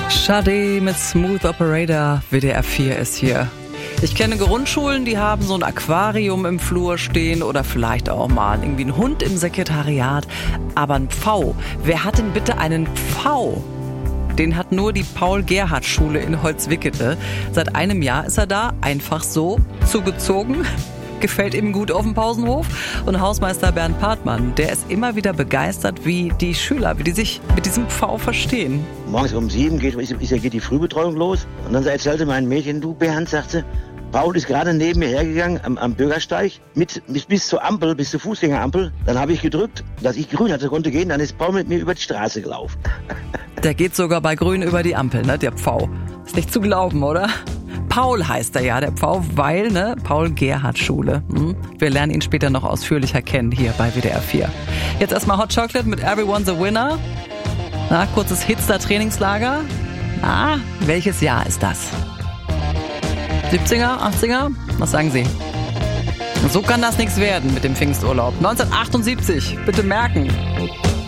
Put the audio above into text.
Sade mit Smooth Operator, WDR 4 ist hier. Ich kenne Grundschulen, die haben so ein Aquarium im Flur stehen oder vielleicht auch mal irgendwie einen Hund im Sekretariat. Aber ein Pfau, wer hat denn bitte einen Pfau? Den hat nur die Paul-Gerhardt-Schule in Holzwickede. Seit einem Jahr ist er da, einfach so, zugezogen. Gefällt ihm gut auf dem Pausenhof. Und Hausmeister Bernd Partmann, der ist immer wieder begeistert, wie die Schüler, wie die sich mit diesem Pfau verstehen. Morgens um 7 geht die Frühbetreuung los. Und dann erzählte mein Mädchen, du Bernd, sagte, Paul ist gerade neben mir hergegangen am Bürgersteig bis zur Ampel, bis zur Fußgängerampel. Dann habe ich gedrückt, dass ich grün hatte, konnte gehen. Dann ist Paul mit mir über die Straße gelaufen. Der geht sogar bei Grün über die Ampel, ne, der Pfau. Ist nicht zu glauben, oder? Paul heißt er ja, der Pfau, weil, ne, Paul-Gerhardt-Schule. Wir lernen ihn später noch ausführlicher kennen hier bei WDR 4. Jetzt erstmal Hot Chocolate mit Everyone's a Winner. Na, kurzes Hitster-Trainingslager. Na, welches Jahr ist das? 70er, 80er? Was sagen Sie? So kann das nichts werden mit dem Pfingsturlaub. 1978, bitte merken.